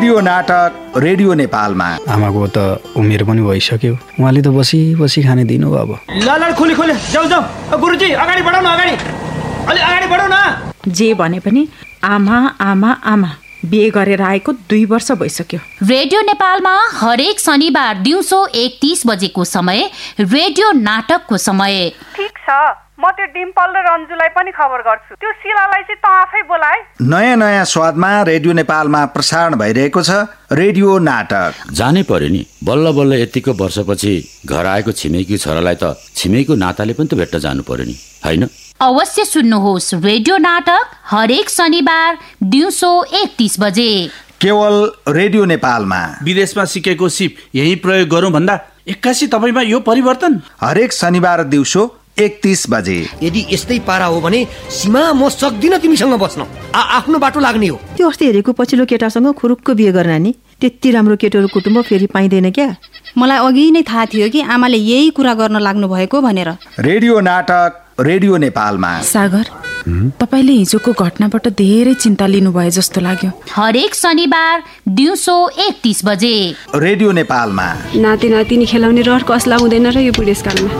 Radio नाटक radio नेपालमा। आमाको त उमेर पनि भइसक्यो, उहाँले त बसी बसी खाने दिनु अब। ल खोली जाऊ गुरुजी अगाडि बढाउन, अलि अगाडि बढाउ न। जे भने पनि आमा आमा आमा बिहे गरेर आएको 2 वर्ष भइसक्यो। रेडियो नेपालमा हरेक शनिबार दिउँसो 1:30 बजेको समय रेडियो नाटकको समय। ठीक छ, म त्यो डिम्पल र रन्जुलाई पनि खबर गर्छु। त्यो शिलालाई चाहिँ त आफै बोलाए। नयाँ स्वादमा रेडियो नेपालमा प्रसारण भइरहेको छ रेडियो नाटक। जानै पर्यो नि, बल्ल बल्ल यतिको वर्षपछि घर आएको छिमेकी छोरालाई त छिमेकीको नाताले पनि त भेट्न जानु पर्यो नि, हैन? अवश्य सुन्नुहोस् रेडियो नाटक हरेक शनिबार दिउँसो 1:30 बजे केवल रेडियो नेपालमा। विदेशमा सिकेको सिप यही प्रयोग गरौँ भन्दा 81 तपाईमा यो परिवर्तन। हरेक शनिबार दिउँसो 1:30 बजे। यदि यस्तै पारा हो भने सीमा म सक्दिन तिमीसँग बस्न, आफ्नो बाटो लाग्ने हो। त्यो अस्ति हेरेको पछिल्लो केटासँग खुरुक्क बिहे गर्न नि, त्यति राम्रो केटोहरू कुटुम्ब फेरि पाइँदैन क्या। मलाई अघि नै थाहा थियो कि आमाले यही कुरा गर्न लाग्नु भएको भनेर। रेडियो नाटक रेडियो नेपालमा। सागर, तपाईले हिजोको घटनाबाट धेरै चिन्ता लिनुभयो जस्तो लाग्यो। हरेक शनिबार दिउँसो 1:30 बजे रेडियो नेपालमा। नाति नातिनी खेलाउने रहर कसला हुँदैन र यो बुढेसकालमा।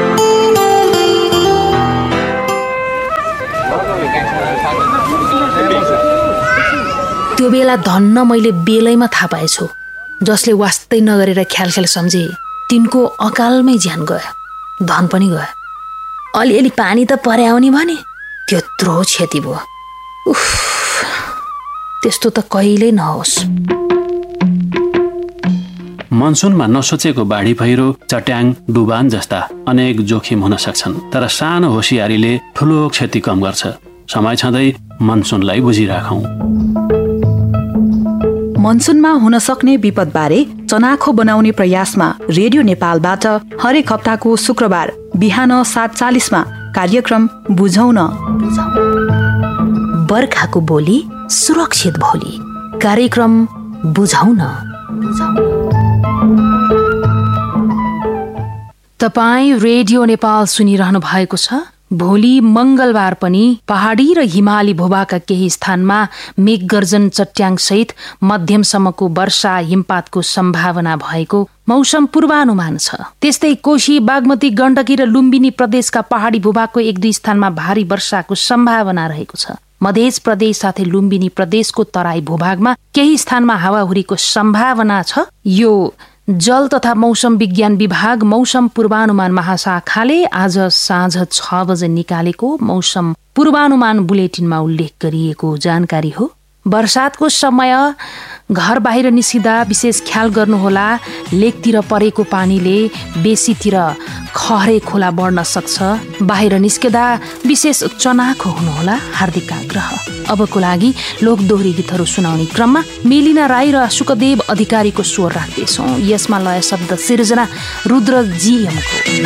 त्यो बेला धन्न मैले बेलैमा थाहा पाएछु, जसले वास्तै नगरेर ख्याल सम्झे तिनको अकालमै ज्यान गयो, धन पनि गयो। अलिअलि पानी त पर्याउने भने त्यत्रो क्षति भयो। उफ, त्यस्तो त कहिल्यै नहोस्। मनसुनमा नसोचेको बाढी पहिरो, चट्याङ, डुबान जस्ता अनेक जोखिम हुन सक्छन्, तर सानो होसियारीले ठुलो क्षति कम गर्छ। समय छँदै मनसुनलाई बुझिराखौं। मनसुनमा हुन सक्ने विपदबारे चनाखो बनाउने प्रयासमा रेडियो नेपालबाट हरेक हप्ताको शुक्रबार बिहान 7:40 मा कार्यक्रम बुझौं न। बर्खाको बोली सुरक्षित भोली, कार्यक्रम बुझौं न। तपाई रेडियो नेपाल सुनिरहनु भएको छ। भोलि मंगलबार पनि पहाडी र हिमाली भूभागका केही स्थानमा मेघगर्जन चट्याङ सहित मध्यमसम्मको वर्षा हिमपातको सम्भावना भएको मौसम पूर्वानुमान छ। त्यस्तै कोशी, बागमती, गण्डकी र लुम्बिनी प्रदेशका पहाडी भूभागको 1-2 स्थानमा भारी वर्षाको सम्भावना रहेको छ। मध्य प्रदेश साथै लुम्बिनी प्रदेशको तराई भूभागमा केही स्थानमा हावाहुरीको सम्भावना छ। यो जल तथा मौसम विज्ञान विभाग मौसम पूर्वानुमान महाशाखाले आज साँझ 6 बजे निकालेको मौसम पूर्वानुमान बुलेटिनमा उल्लेख गरिएको जानकारी हो। वर्षातको समय घर बाहिर निस्किँदा विशेष ख्याल गर्नुहोला। लेकतिर परेको पानीले बेसीतिर खहरे खोला बढ्न सक्छ। बाहिर निस्किँदा विशेष चनाखो हुनुहोला। हार्दिक आग्रह। अबको लागि लोकदोहोरी गीतहरू सुनाउने क्रममा मेलिना राई र सुकदेव अधिकारीको स्वर राख्दैछौँ। यसमा लय शब्द सिर्जना रुद्र जी एमको।